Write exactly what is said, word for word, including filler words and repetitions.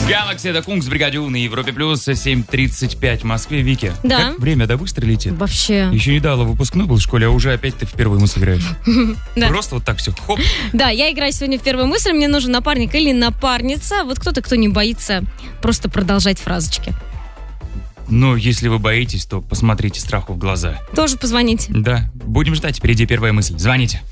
Galaxy, это Кунг с Бригадю на Европе Плюс, семь тридцать пять в Москве. Вики, Да. как время, да, быстро летит? Вообще. Еще недавно выпускной был в школе, а уже опять ты в первую мысль играешь. Да. Просто вот так все, хоп. Да, я играю сегодня в первую мысль. Мне нужен напарник или напарница. Вот кто-то, кто не боится просто продолжать фразочки. Но если вы боитесь, то посмотрите страху в глаза. Тоже позвоните. Да, будем ждать, впереди первая мысль. Звоните.